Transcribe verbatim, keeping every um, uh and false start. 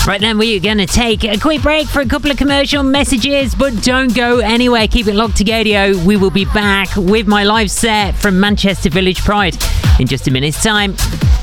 Right then, we're going to take a quick break for a couple of commercial messages, but don't go anywhere. Keep it locked to Gaydio. We will be back with my live set from Manchester Village Pride in just a minute's time.